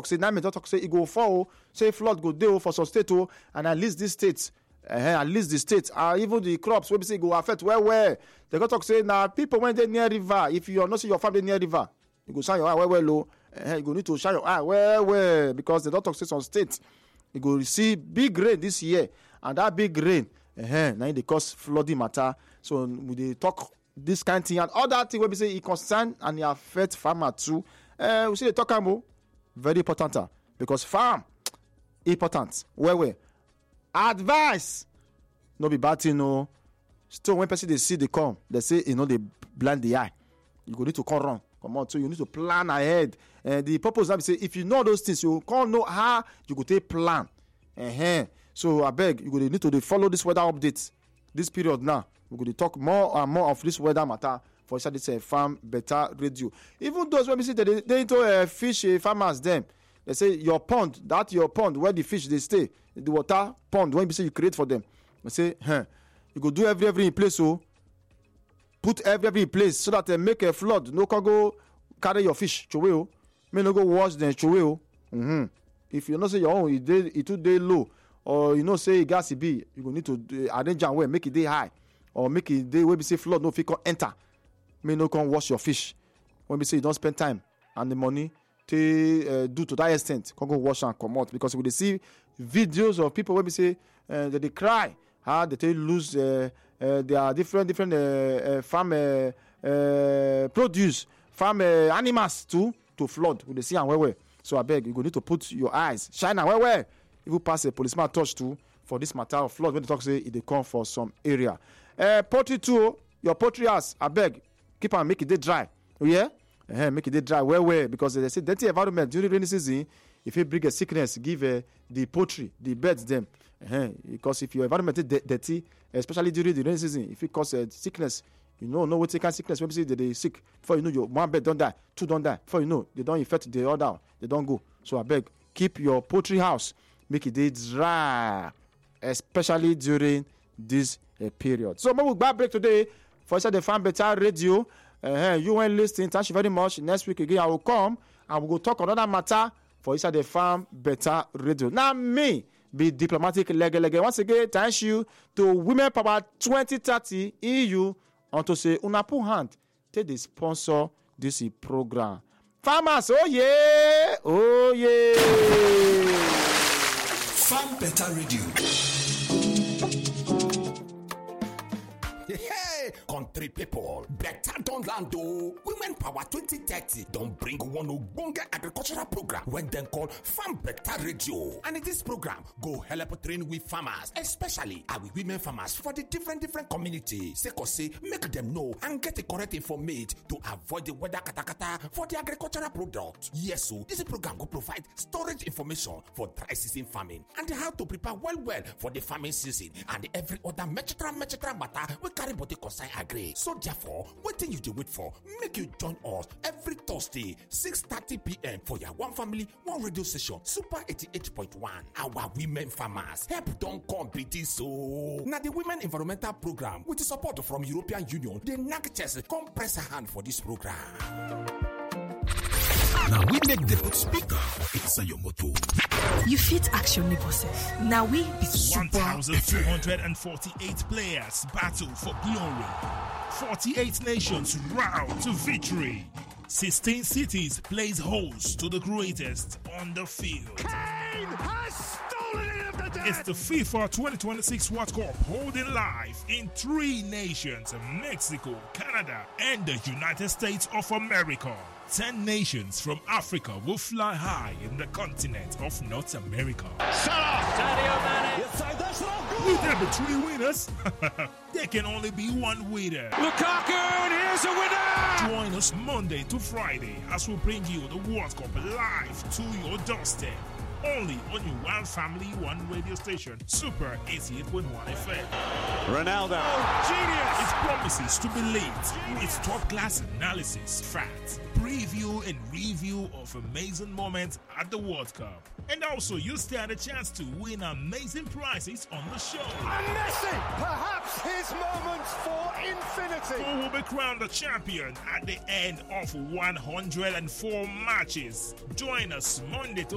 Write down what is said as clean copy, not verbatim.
say now me talk say it go fall, say flood go dey for some state and at least this state. At least the states even the crops wey be say go affect well. They go talk say now people when they near river, if you are not see your family near river, you go shine your eye well low. You go need to shine your eye well because they don't talk say some states you go see big rain this year, and that big rain now they cause flooding matter. So we dey talk this kind of thing and other thing wey be say it concern and it affect farmer too. We see the talk am very important because farm important well. Advice no be bad thing no. Still when person they see they come, they say they blind the eye. You go need to come run. Come on, so you need to plan ahead. And the purpose that we say if you know those things, you can't know how you go take plan. So I beg you go need to follow this weather updates. This period now, we're going to talk more and more of this weather matter for inside this Farm Better Radio. Even those when we say they into fish farmers them. They say your pond where the fish they stay, the water pond when you say you create for them. They say, you go do every in place, so put every in place so that they make a flood. No can go carry your fish, chowe. May no go wash them, chowe. If you not say your own, it too day low, or say gas be, you go need to arrange and way, make it day high, or make it day where we say flood no fit can enter. May no can wash your fish. When we say you don't spend time and the money. To do to that extent, can go wash and come out because we see videos of people when we say that they cry, how they lose their different farm produce, farm animals to flood. We see and where. So I beg you go need to put your eyes shine and where. If you pass a policeman touch too for this matter of flood when they talk say it they come for some area. Poultry too, your poultry house. I beg keep and make it they dry. Yeah. Make it dry well because they say dirty environment during rainy season. If you bring a sickness, give the poultry, the birds them. Because if your environment is dirty, especially during the rainy season, if it cause sickness, no what kind of sickness. When you say they sick, before you know your one bird don't die, two don't die. Before you know they don't infect the other, they don't go. So I beg keep your poultry house, make it dry, especially during this period. So we will back break today for the Farm Better Radio. You went listening. Thank you very much. Next week again, I will come and we will talk another matter for inside the Farm Better Radio. Now, me be diplomatic leg. Once again, thank you to Women Power 2030 EU and to say una put hand take the sponsor this program. Farmers, oh yeah. Farm Better Radio. Country people, better don't land though. Women Power 2030 don't bring one Ogbonge agricultural program when they call Farm Better Radio. And in this program, go help train with farmers, especially our women farmers for the different communities. Say, make them know and get the correct information to avoid the weather katakata for the agricultural product. Yes, so this program will provide storage information for dry season farming and how to prepare well for the farming season and every other metra matter we carry body concern agree. So therefore, what thing you do wait for? Make you join us every Thursday, 6:30 p.m. for your one family, one radio station, Super 88.1. Our women farmers help don't compete so. Now the Women Environmental Program with the support from European Union, the NAC chest come press a hand for this program. Now we make the put speaker inside your motor. You fit action process. Now we be super. 1,248 players battle for glory. 48 nations round to victory. 16 cities plays host to the greatest on the field. Kane has stolen it of the day. It's the FIFA 2026 World Cup holding live in 3 nations: Mexico, Canada, and the United States of America. 10 nations from Africa will fly high in the continent of North America. Will there be 3 winners? There can only be one winner. Lukaku, and here's a winner! Join us Monday to Friday as we bring you the World Cup live to your doorstep. Only on your One Family, One radio station, Super 88.1 FM. Ronaldo, genius! It promises to be lit with top-class analysis, facts, preview and review of amazing moments at the World Cup. And also, you stand a chance to win amazing prizes on the show. And Messi, perhaps his moments for infinity. Who will be crowned the champion at the end of 104 matches? Join us Monday to